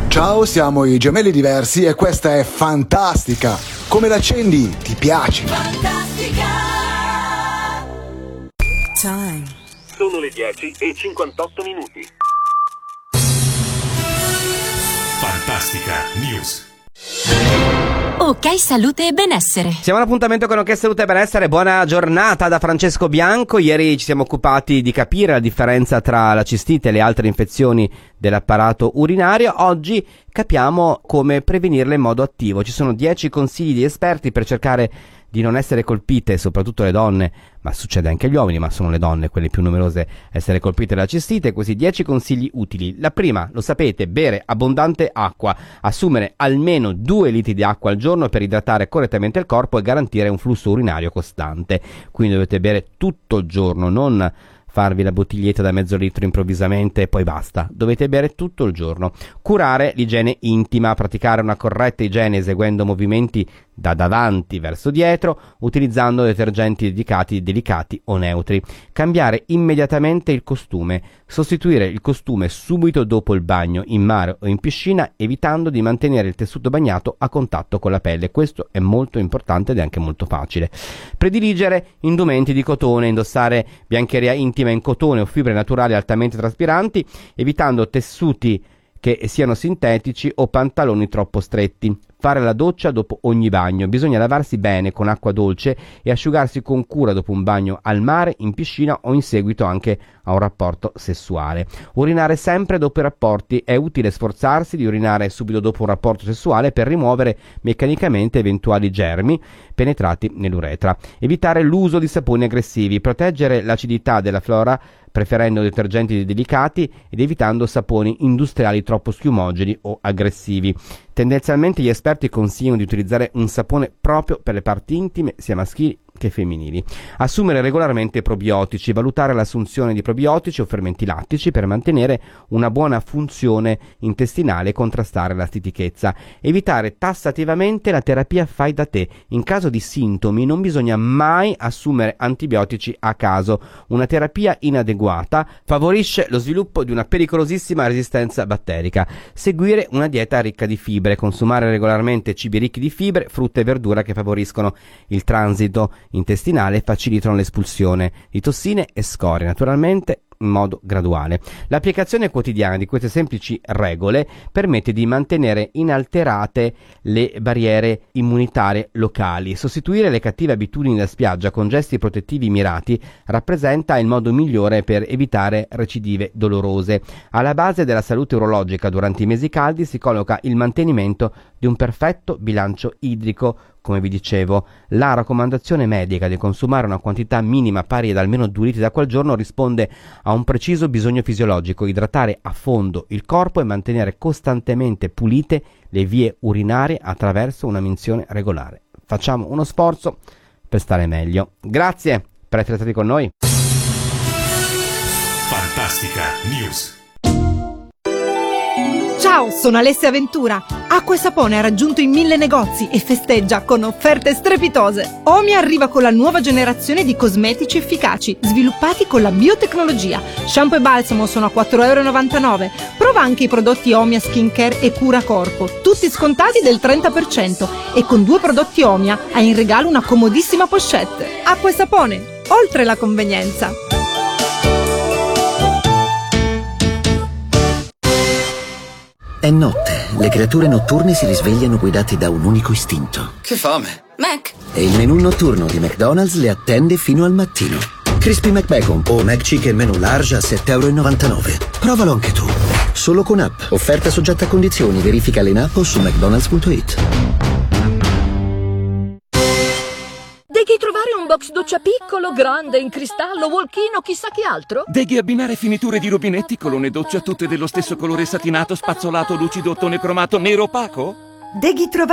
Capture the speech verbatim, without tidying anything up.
Ciao, siamo i Gemelli Diversi e questa è Fantastica. Come l'accendi? Ti piace? Fantastica. Time. Sono le dieci e cinquantotto minuti. Fantastica News. Ok Salute e Benessere. Siamo all'appuntamento con Ok Salute e Benessere. Buona giornata da Francesco Bianco. Ieri ci siamo occupati di capire la differenza tra la cistite e le altre infezioni dell'apparato urinario. Oggi capiamo come prevenirle in modo attivo. Ci sono dieci consigli di esperti per cercare di non essere colpite, soprattutto le donne, ma succede anche agli uomini, ma sono le donne quelle più numerose a essere colpite dalla cistite. Questi dieci consigli utili. La prima, lo sapete, bere abbondante acqua, assumere almeno due litri di acqua al giorno per idratare correttamente il corpo e garantire un flusso urinario costante. Quindi dovete bere tutto il giorno, non farvi la bottiglietta da mezzo litro improvvisamente e poi basta. Dovete bere tutto il giorno. Curare l'igiene intima, praticare una corretta igiene eseguendo movimenti da davanti verso dietro, utilizzando detergenti dedicati, delicati o neutri. Cambiare immediatamente il costume, sostituire il costume subito dopo il bagno in mare o in piscina, evitando di mantenere il tessuto bagnato a contatto con la pelle. Questo è molto importante ed è anche molto facile. Prediligere indumenti di cotone, indossare biancheria intima in cotone o fibre naturali altamente traspiranti, evitando tessuti che siano sintetici o pantaloni troppo stretti. Fare la doccia dopo ogni bagno. Bisogna lavarsi bene con acqua dolce e asciugarsi con cura dopo un bagno al mare, in piscina o in seguito anche a un rapporto sessuale. Urinare sempre dopo i rapporti. È utile sforzarsi di urinare subito dopo un rapporto sessuale per rimuovere meccanicamente eventuali germi penetrati nell'uretra. Evitare l'uso di saponi aggressivi. Proteggere l'acidità della flora preferendo detergenti delicati ed evitando saponi industriali troppo schiumogeni o aggressivi. Tendenzialmente gli esperti consigliano di utilizzare un sapone proprio per le parti intime, sia maschili che femminili. Assumere regolarmente probiotici, valutare l'assunzione di probiotici o fermenti lattici per mantenere una buona funzione intestinale e contrastare la stitichezza. Evitare tassativamente la terapia fai da te. In caso di sintomi non bisogna mai assumere antibiotici a caso. Una terapia inadeguata favorisce lo sviluppo di una pericolosissima resistenza batterica. Seguire una dieta ricca di fibre, consumare regolarmente cibi ricchi di fibre, frutta e verdura che favoriscono il transito intestinale e facilitano l'espulsione di tossine e scorie, naturalmente in modo graduale. L'applicazione quotidiana di queste semplici regole permette di mantenere inalterate le barriere immunitarie locali. Sostituire le cattive abitudini da spiaggia con gesti protettivi mirati rappresenta il modo migliore per evitare recidive dolorose. Alla base della salute urologica durante i mesi caldi si colloca il mantenimento di un perfetto bilancio idrico. Come vi dicevo, la raccomandazione medica di consumare una quantità minima pari ad almeno due litri d'acqua al giorno risponde a un preciso bisogno fisiologico: idratare a fondo il corpo e mantenere costantemente pulite le vie urinarie attraverso una minzione regolare. Facciamo uno sforzo per stare meglio. Grazie per essere stati con noi. Fantastica News. Ciao, sono Alessia Ventura. Acqua e Sapone ha raggiunto i mille negozi e festeggia con offerte strepitose. Omia arriva con la nuova generazione di cosmetici efficaci, sviluppati con la biotecnologia. Shampoo e balsamo sono a quattro e novantanove euro. Prova anche i prodotti Omia Skincare e Cura Corpo, tutti scontati del trenta per cento. E con due prodotti Omia hai in regalo una comodissima pochette. Acqua e Sapone, oltre la convenienza. È notte, le creature notturne si risvegliano guidate da un unico istinto. Che fame! Mac! E il menù notturno di McDonald's le attende fino al mattino. Crispy McBacon o McChicken menù large a sette e novantanove euro. Provalo anche tu. Solo con app. Offerta soggetta a condizioni. Verifica in app o su mcdonalds punto it. Devi trovare un box doccia piccolo, grande, in cristallo, walk-in o chissà che altro? Devi abbinare finiture di rubinetti, colonne doccia tutte dello stesso colore satinato, spazzolato, lucido, ottone cromato, nero opaco? Devi trovare